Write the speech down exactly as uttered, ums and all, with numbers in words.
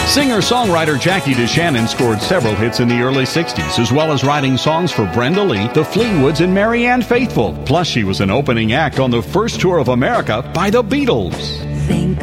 Singer-songwriter Jackie DeShannon scored several hits in the early sixties, as well as writing songs for Brenda Lee, the Fleetwoods, and Mary Ann Faithfull. Plus, she was an opening act on the first tour of America by the Beatles. Think